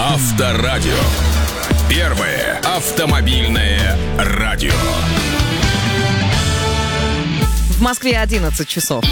Авторадио. Первое автомобильное радио. В Москве 11 часов.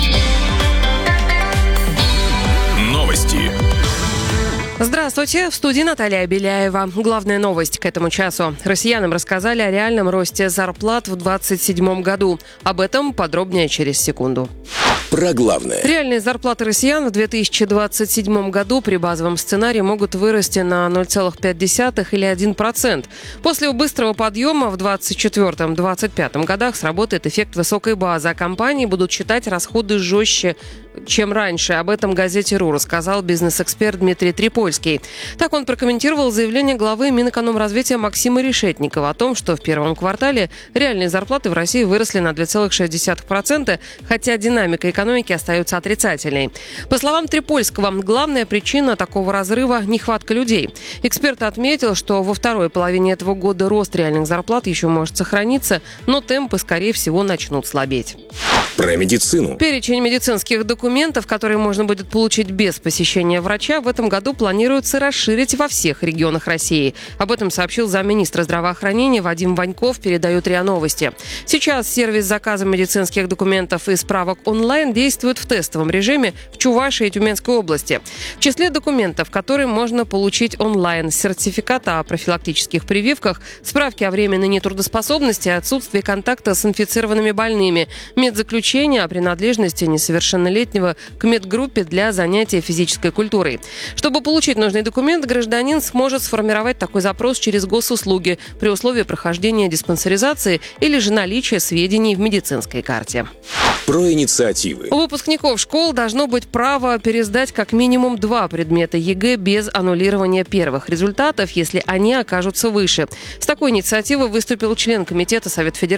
Новости. Здравствуйте, в студии Наталья Беляева. Главная новость к этому часу. Россиянам рассказали о реальном росте зарплат в 2027 году. Об этом подробнее через секунду. Про главное. Реальные зарплаты россиян в 2027 году при базовом сценарии могут вырасти на 0,5 или 1%. После быстрого подъема в 2024-2025 годах сработает эффект высокой базы, а компании будут считать расходы жестче, чем раньше. Об этом газете «РУ» рассказал бизнес-эксперт Дмитрий Трипольский. Так он прокомментировал заявление главы Минэкономразвития Максима Решетникова о том, что в первом квартале реальные зарплаты в России выросли на 2,6%, хотя динамика экономики остается отрицательной. По словам Трипольского, главная причина такого разрыва – нехватка людей. Эксперт отметил, что во второй половине этого года рост реальных зарплат еще может сохраниться, но темпы, скорее всего, начнут слабеть. Про медицину. Перечень медицинских документов, которые можно будет получить без посещения врача, в этом году планируется расширить во всех регионах России. Об этом сообщил замминистра здравоохранения Вадим Ваньков, передает РИА Новости. Сейчас сервис заказа медицинских документов и справок онлайн действует в тестовом режиме в Чувашии и Тюменской области. В числе документов, которые можно получить онлайн: сертификат о профилактических прививках, справки о временной нетрудоспособности, отсутствии контакта с инфицированными больными, медзаключение о принадлежности несовершеннолетнего к медгруппе для занятия физической культурой. Чтобы получить нужный документ, гражданин сможет сформировать такой запрос через госуслуги при условии прохождения диспансеризации или же наличия сведений в медицинской карте. Про инициативы. У выпускников школ должно быть право пересдать как минимум 2 предмета ЕГЭ без аннулирования первых результатов, если они окажутся выше. С такой инициативой выступил член Комитета Совета Федерации